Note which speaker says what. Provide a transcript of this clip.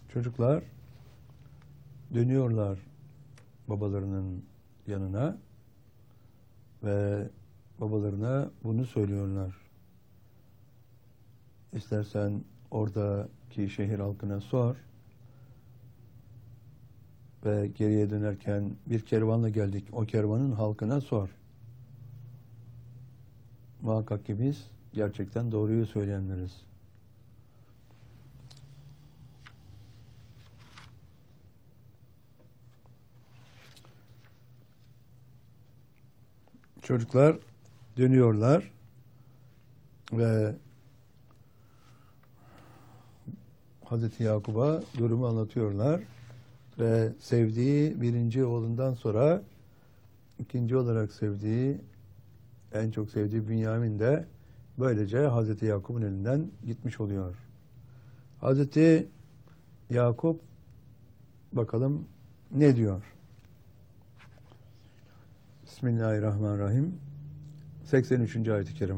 Speaker 1: Çocuklar dönüyorlar babalarının yanına ve babalarına bunu söylüyorlar. İstersen oradaki şehir halkına sor ve geriye dönerken bir kervanla geldik. O kervanın halkına sor. Muhakkak ki biz gerçekten doğruyu söyleyenleriz. Çocuklar dönüyorlar ve Hazreti Yakub'a durumu anlatıyorlar ve sevdiği birinci oğlundan sonra ikinci olarak sevdiği, en çok sevdiği Bünyamin de böylece Hazreti Yakup'un elinden gitmiş oluyor. Hazreti Yakup bakalım ne diyor? Bismillahirrahmanirrahim. 83. ayet-i kerime.